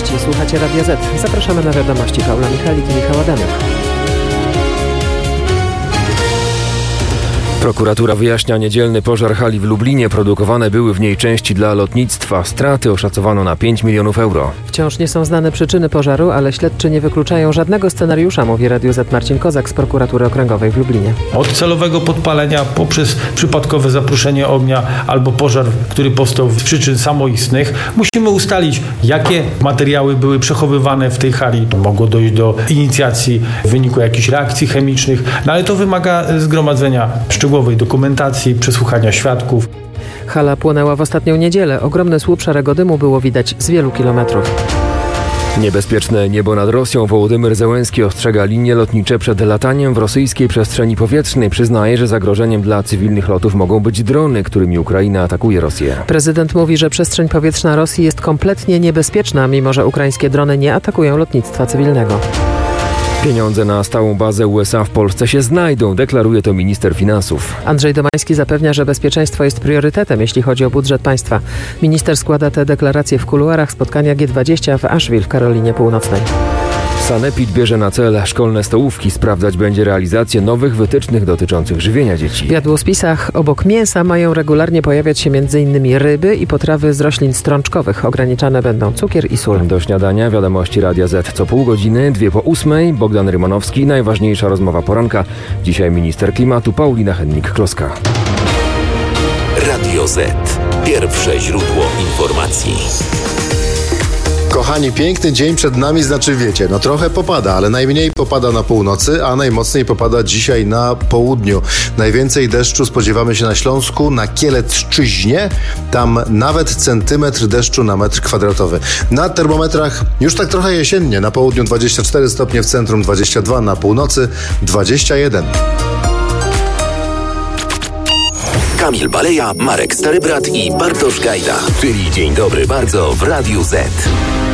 Wiadomości. Słuchacie Radia Z. Zapraszamy na Wiadomości. Paula Michalik i Michał Adamów. Prokuratura wyjaśnia niedzielny pożar hali w Lublinie. Produkowane były w niej części dla lotnictwa. Straty oszacowano na 5 milionów euro. Wciąż nie są znane przyczyny pożaru, ale śledczy nie wykluczają żadnego scenariusza, mówi Radiu Z Marcin Kozak z Prokuratury Okręgowej w Lublinie. Od celowego podpalenia poprzez przypadkowe zaprószenie ognia albo pożar, który powstał z przyczyn samoistnych, musimy ustalić, jakie materiały były przechowywane w tej hali. Mogło dojść do inicjacji w wyniku jakichś reakcji chemicznych, ale to wymaga zgromadzenia szczegółowej dokumentacji, przesłuchania świadków. Hala płonęła w ostatnią niedzielę. Ogromny słup szarego dymu było widać z wielu kilometrów. Niebezpieczne niebo nad Rosją. Wołodymyr Zełenski ostrzega linie lotnicze przed lataniem w rosyjskiej przestrzeni powietrznej. Przyznaje, że zagrożeniem dla cywilnych lotów mogą być drony, którymi Ukraina atakuje Rosję. Prezydent mówi, że przestrzeń powietrzna Rosji jest kompletnie niebezpieczna, mimo że ukraińskie drony nie atakują lotnictwa cywilnego. Pieniądze na stałą bazę USA w Polsce się znajdą, deklaruje to minister finansów. Andrzej Domański zapewnia, że bezpieczeństwo jest priorytetem, jeśli chodzi o budżet państwa. Minister składa te deklaracje w kuluarach spotkania G20 w Asheville w Karolinie Północnej. Sanepid bierze na cel szkolne stołówki. Sprawdzać będzie realizację nowych wytycznych dotyczących żywienia dzieci. W jadłospisach obok mięsa mają regularnie pojawiać się m.in. ryby i potrawy z roślin strączkowych. Ograniczane będą cukier i sól. Do śniadania Wiadomości Radia Z co pół godziny, 2:08. Bogdan Rymanowski. Najważniejsza rozmowa poranka. Dzisiaj minister klimatu Paulina Hennig-Kloska. Radio Z. Pierwsze źródło informacji. Kochani, piękny dzień przed nami, znaczy wiecie, trochę popada, ale najmniej popada na północy, a najmocniej popada dzisiaj na południu. Najwięcej deszczu spodziewamy się na Śląsku, na Kielecczyźnie, tam nawet centymetr deszczu na metr kwadratowy. Na termometrach już tak trochę jesiennie, na południu 24 stopnie, w centrum 22, na północy 21. Kamil Baleja, Marek Starybrat i Bartosz Gajda, czyli Dzień Dobry Bardzo w Radiu Z.